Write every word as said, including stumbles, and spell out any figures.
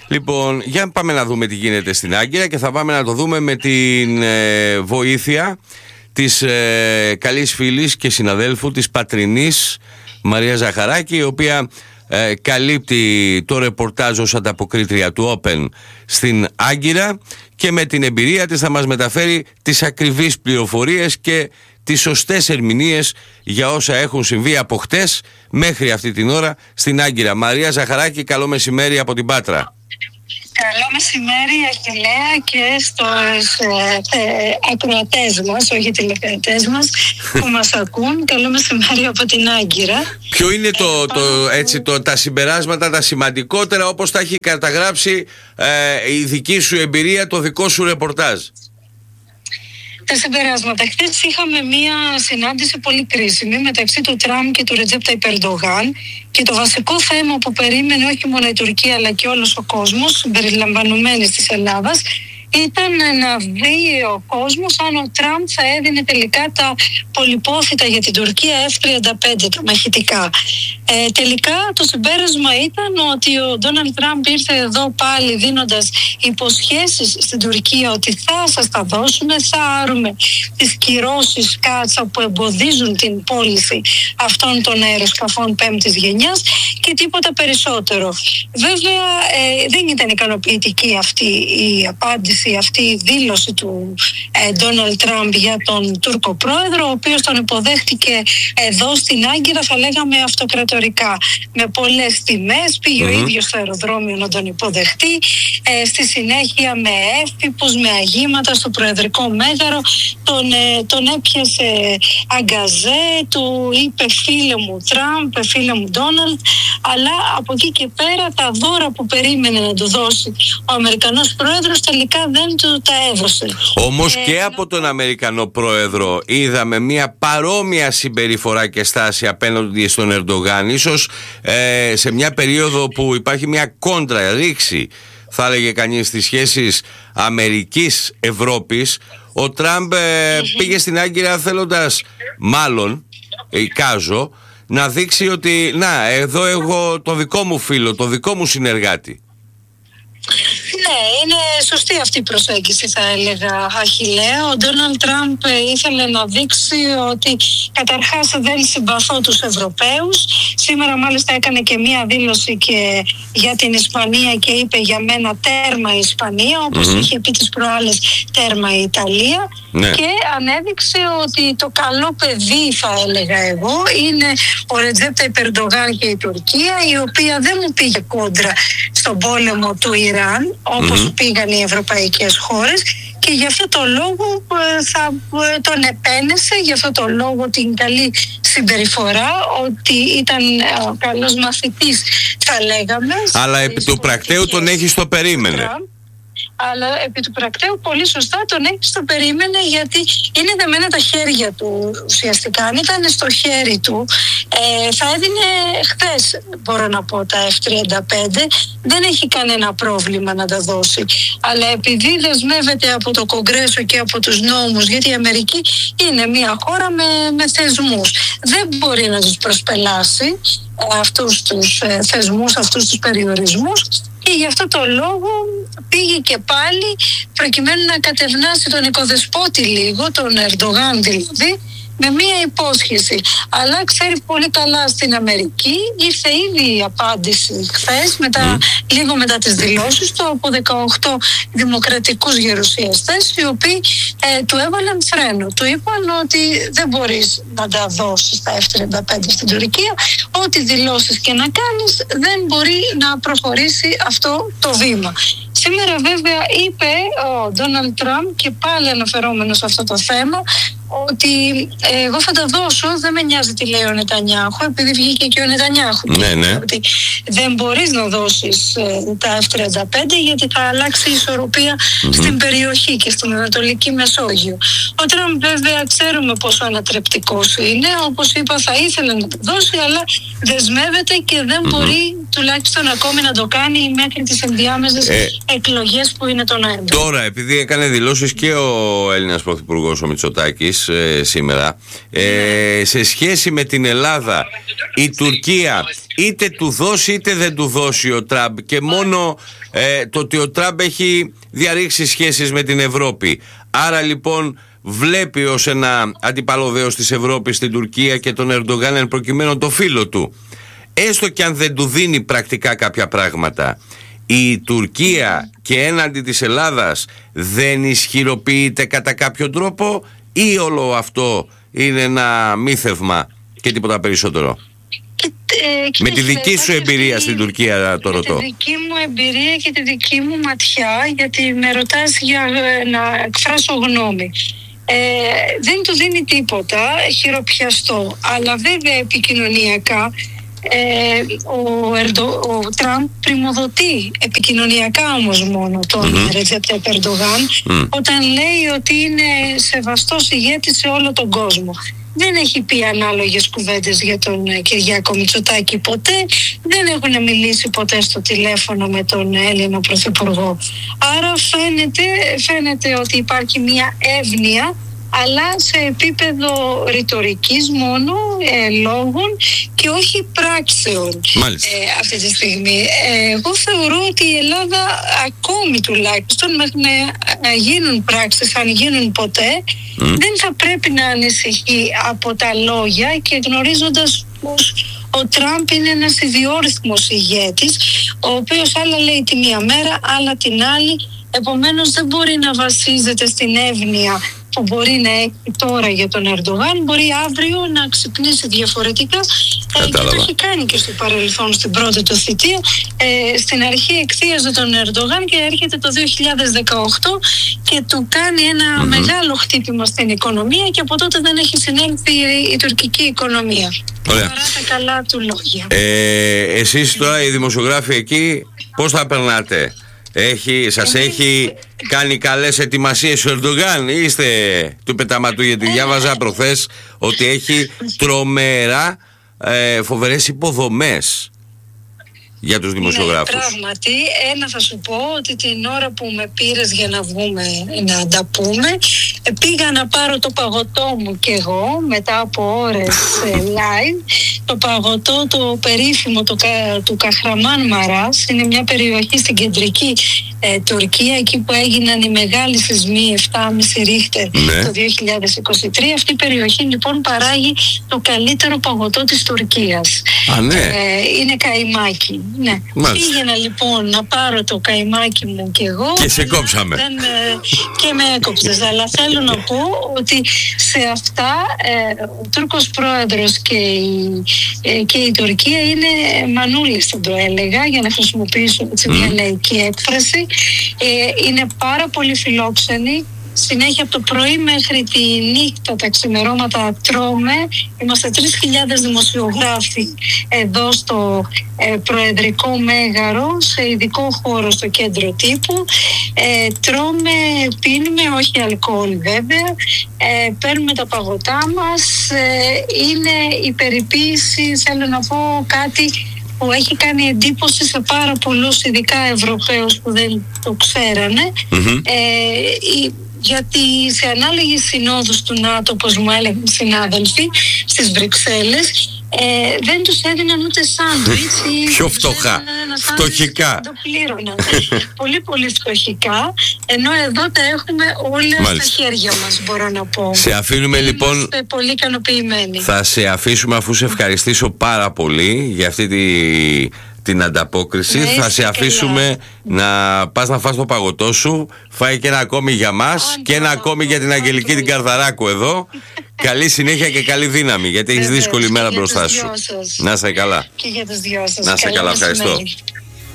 Λοιπόν, για πάμε να δούμε τι γίνεται στην Άγκυρα και θα πάμε να το δούμε με την ε, βοήθεια της ε, καλής φίλης και συναδέλφου της Πατρινής Μαρία Ζαχαράκη, η οποία ε, καλύπτει το ρεπορτάζ ως ανταποκρίτρια του Open στην Άγκυρα και με την εμπειρία της θα μας μεταφέρει τις ακριβείς πληροφορίες και τις σωστές ερμηνείες για όσα έχουν συμβεί από χτες μέχρι αυτή την ώρα στην Άγκυρα. Μαρία Ζαχαράκη, καλό μεσημέρι από την Πάτρα. Καλό μεσημέρι, Αχιλλέα, και στους ε, ε, ακροατές μας, όχι τηλεκροατές μας, που μας ακούν. Καλό μεσημέρι από την Άγκυρα. Ποιο είναι το, ε, το, έτσι, το, τα συμπεράσματα, τα σημαντικότερα, όπως τα έχει καταγράψει ε, η δική σου εμπειρία, το δικό σου ρεπορτάζ? Τα συμπεράσματα. Χθες είχαμε μία συνάντηση πολύ κρίσιμη μεταξύ του Τραμπ και του Ρετζέπ Ταϊπ Ερντογάν, και το βασικό θέμα που περίμενε όχι μόνο η Τουρκία αλλά και όλος ο κόσμος, συμπεριλαμβανομένης της Ελλάδας, ήταν να δει ο κόσμος αν ο Τραμπ θα έδινε τελικά τα πολυπόθητα για την Τουρκία εφ τριάντα πέντε, τα μαχητικά. Ε, τελικά το συμπέρασμα ήταν ότι ο Ντόναλντ Τραμπ ήρθε εδώ πάλι δίνοντας υποσχέσεις στην Τουρκία ότι θα σας τα δώσουμε, θα άρουμε τις κυρώσεις κάτσα που εμποδίζουν την πώληση αυτών των αεροσκαφών πέμπτης γενιάς και τίποτα περισσότερο. Βέβαια ε, δεν ήταν ικανοποιητική αυτή η απάντηση, αυτή η δήλωση του Ντόναλντ Τραμπ για τον Τούρκο πρόεδρο, ο οποίος τον υποδέχτηκε εδώ στην Άγκυρα, θα λέγαμε αυτοκρατορικά, με πολλές τιμές. Πήγε mm-hmm. ο ίδιος στο αεροδρόμιο να τον υποδεχτεί, ε, στη συνέχεια με έφυπους, με αγήματα στο προεδρικό μέγαρο, τον, ε, τον έπιασε αγκαζέ, του είπε φίλε μου Τραμπ, φίλε μου Ντόναλντ, αλλά από εκεί και πέρα τα δώρα που περίμενε να του δώσει ο Αμερικανός πρόεδρος τελικά δεν του τα έδωσε. Όμως ε, και από τον Αμερικανό πρόεδρο είδαμε μια παρόμοια συμπεριφορά και στάση απέναντι στον Ερντογάν, ίσως ε, σε μια περίοδο που υπάρχει μια κόντρα, ρήξη θα έλεγε κανείς, στις σχέσεις Αμερικής-Ευρώπης. Ο Τραμπ ε, πήγε στην Άγκυρα θέλοντας, μάλλον εικάζω, να δείξει ότι να, εδώ έχω το δικό μου φίλο, το δικό μου συνεργάτη. Ναι, είναι σωστή αυτή η προσέγγιση, θα έλεγα, Αχιλλέα. Ο Ντόναλντ Τραμπ ήθελε να δείξει ότι καταρχάς δεν συμπαθώ τους Ευρωπαίους. Σήμερα μάλιστα έκανε και μία δήλωση και για την Ισπανία και είπε για μένα τέρμα η Ισπανία, όπως mm-hmm. είχε πει τις προάλλες τέρμα η Ιταλία. Ναι. Και ανέδειξε ότι το καλό παιδί, θα έλεγα εγώ, είναι ο Ρετζέπ Ταϊπ Ερντογάν και η Τουρκία, η οποία δεν μου πήγε κόντρα στον πόλεμο του Ιράν, όπως mm-hmm. πήγαν οι ευρωπαϊκές χώρες, και γι' αυτό το λόγο θα τον επένεσε, γι' αυτό το λόγο την καλή συμπεριφορά, ότι ήταν ο καλός μαθητής, θα λέγαμε. Αλλά επί του πρακτέου τον έχει στο περίμενε. Αλλά επί του πρακτέου πολύ σωστά τον έχει το περίμενε, γιατί είναι δεμένα τα χέρια του ουσιαστικά. Αν ήταν στο χέρι του ε, θα έδινε χθες, μπορώ να πω, τα εφ τριάντα πέντε. Δεν έχει κανένα πρόβλημα να τα δώσει. Αλλά επειδή δεσμεύεται από το Κογκρέσο και από τους νόμους, γιατί η Αμερική είναι μια χώρα με, με θεσμούς, δεν μπορεί να τους προσπελάσει αυτούς τους ε, θεσμούς, αυτούς τους περιορισμούς, και γι' αυτό το λόγο πήγε και πάλι προκειμένου να κατευνάσει τον οικοδεσπότη λίγο, τον Ερντογάν δηλαδή, με μία υπόσχεση. Αλλά ξέρει πολύ καλά στην Αμερική, ήρθε ήδη η απάντηση χθες, μετά, mm. λίγο μετά τις δηλώσεις του, από δεκαοκτώ δημοκρατικούς γερουσιαστές, οι οποίοι ε, του έβαλαν φρένο. Του είπαν ότι δεν μπορείς να τα δώσεις τα εφ τριάντα πέντε στην Τουρκία, ό,τι δηλώσεις και να κάνεις δεν μπορεί να προχωρήσει αυτό το βήμα. Σήμερα βέβαια είπε ο Ντόναλντ Τραμπ, και πάλι αναφερόμενος σε αυτό το θέμα, ότι εγώ θα τα δώσω, δεν με νοιάζει τι λέει ο Νετανιάχου, επειδή βγήκε και ο Νετανιάχου. Ναι, ναι. Ότι δεν μπορείς να δώσεις ε, τα εφ τριάντα πέντε, γιατί θα αλλάξει η ισορροπία mm-hmm. στην περιοχή και στην Ανατολική Μεσόγειο. Ο Τραμπ βέβαια ξέρουμε πόσο ανατρεπτικός είναι, όπως είπα θα ήθελε να το δώσει, αλλά δεσμεύεται και δεν mm-hmm. μπορεί τουλάχιστον ακόμη να το κάνει μέχρι τις ενδιάμεσες ε, εκλογές που είναι τον Νοέμβριο. Τώρα, επειδή έκανε δηλώσεις και ο Έλληνας Πρωθυπουργός ο Μητσοτάκης, πεις ε, σήμερα, ε, σε σχέση με την Ελλάδα, η Τουρκία είτε του δώσει είτε δεν του δώσει ο Τραμπ, και μόνο ε, το ότι ο Τραμπ έχει διαρρήξει σχέσεις με την Ευρώπη, άρα λοιπόν βλέπει ως ένα αντίπαλο δέος της Ευρώπης στην Τουρκία και τον Ερντογάν εν προκειμένου το φίλο του, έστω και αν δεν του δίνει πρακτικά κάποια πράγματα, η Τουρκία και έναντι της Ελλάδας δεν ισχυροποιείται κατά κάποιο τρόπο, ή όλο αυτό είναι ένα μύθευμα και τίποτα περισσότερο? Και, ε, με τη δική σου εμπειρία στην Τουρκία το ρωτώ. Με τη δική μου εμπειρία και τη δική μου ματιά, γιατί με ρωτάς για να εκφράσω γνώμη. Ε, δεν του δίνει τίποτα, χειροπιαστό, αλλά βέβαια επικοινωνιακά ε, ο, Ερντο, ο Τραμπ πριμοδοτεί επικοινωνιακά όμως μόνο τον Ρετζέπ Ταϊπ Ερντογάν mm. όταν λέει ότι είναι σεβαστός ηγέτης σε όλο τον κόσμο. Δεν έχει πει ανάλογες κουβέντες για τον Κυριάκο Μητσοτάκη ποτέ, δεν έχουν μιλήσει ποτέ στο τηλέφωνο με τον Έλληνο Πρωθυπουργό. Άρα φαίνεται, φαίνεται ότι υπάρχει μια εύνοια, αλλά σε επίπεδο ρητορικής μόνο, ε, λόγων και όχι πράξεων ε, αυτή τη στιγμή. Ε, εγώ θεωρώ ότι η Ελλάδα ακόμη τουλάχιστον μέχρι να γίνουν πράξεις, αν γίνουν ποτέ, mm. δεν θα πρέπει να ανησυχεί από τα λόγια, και γνωρίζοντας πως ο Τραμπ είναι ένας ιδιόρυθμος ηγέτης, ο οποίος άλλα λέει τη μία μέρα, άλλα την άλλη, επομένως δεν μπορεί να βασίζεται στην εύνοια που μπορεί να έχει τώρα για τον Ερντογάν, μπορεί αύριο να ξυπνήσει διαφορετικά. Ε, και το έχει κάνει και στο παρελθόν, στην πρώτη του θητεία. Ε, στην αρχή εκθίαζε τον Ερντογάν και έρχεται το δύο χιλιάδες δεκαοκτώ και του κάνει ένα mm-hmm. μεγάλο χτύπημα στην οικονομία, και από τότε δεν έχει συνέλθει η, η τουρκική οικονομία. Ωραία. Παρά τα καλά του λόγια. Ε, εσείς τώρα οι δημοσιογράφοι εκεί πώς θα περνάτε? Έχει, σας Εμείς... έχει κάνει καλές ετοιμασίες ο Ερντογάν, είστε του πεταματού? Γιατί διάβαζα προχθές ότι έχει τρομερά ε, φοβερές υποδομές για τους δημοσιογράφους. Ναι, πράγματι, ένα θα σου πω, ότι την ώρα που με πήρες για να βγούμε να τα πούμε, πήγα να πάρω το παγωτό μου κι εγώ μετά από ώρες live. Το παγωτό το περίφημο το, του Καχραμάν Μαράς, είναι μια περιοχή στην κεντρική ε, Τουρκία, εκεί που έγιναν οι μεγάλοι σεισμοί επτά κόμμα πέντε ρίχτερ ναι. το δύο χιλιάδες είκοσι τρία. Αυτή η περιοχή λοιπόν παράγει το καλύτερο παγωτό της Τουρκίας. Α, ναι. ε, είναι καϊμάκι. Ναι. Πήγαινα λοιπόν να πάρω το καϊμάκι μου κι εγώ. Και σε κόψαμε. Δεν, και με έκοψες. Αλλά θέλω να πω ότι σε αυτά ε, ο Τούρκος πρόεδρος και η, ε, και η Τουρκία είναι μανούλες, θα το έλεγα, για να χρησιμοποιήσω έτσι, μια λαϊκή έκφραση. Ε, είναι πάρα πολύ φιλόξενοι. Συνέχεια από το πρωί μέχρι τη νύχτα, τα ξημερώματα τρώμε. Είμαστε τρεις χιλιάδες δημοσιογράφοι εδώ στο ε, Προεδρικό Μέγαρο, σε ειδικό χώρο στο κέντρο τύπου. Ε, τρώμε, πίνουμε, όχι αλκοόλ βέβαια, ε, παίρνουμε τα παγωτά μας. Ε, είναι η περιποίηση, θέλω να πω κάτι που έχει κάνει εντύπωση σε πάρα πολλούς, ειδικά Ευρωπαίους που δεν το ξέρανε. Mm-hmm. Ε, η, γιατί σε ανάλογες συνόδους του ΝΑΤΟ, όπως μου έλεγαν συνάδελφοι στις Βρυξέλλες, ε, δεν τους έδιναν ούτε σάντουιτς. Πιο φτωχά, φτωχικά. Το πλήρωναν. Πολύ πολύ φτωχικά, ενώ εδώ τα έχουμε όλα Μάλιστα. στα χέρια μας, μπορώ να πω. Σε αφήνουμε λοιπόν. Είμαστε πολύ ικανοποιημένοι. Θα σε αφήσουμε, αφού σε ευχαριστήσω πάρα πολύ για αυτή τη... την ανταπόκριση. Ναι, θα σε αφήσουμε να πας να φας το παγωτό σου. Φάει και ένα ακόμη για μας oh, και ένα oh, ακόμη oh, για την Αγγελική oh, την Καρδαράκου εδώ. Καλή συνέχεια και καλή δύναμη, γιατί έχεις δύσκολη μέρα μπροστά σου. Να είσαι καλά. Και για τους δυο σας. Να είσαι καλά, ευχαριστώ.